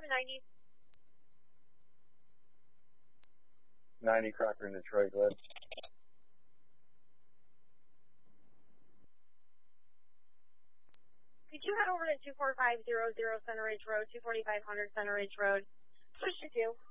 90. 90 Crocker in Detroit, go ahead. Could you head over to 24500 Center Ridge Road, 24500 Center Ridge Road? Push to 2.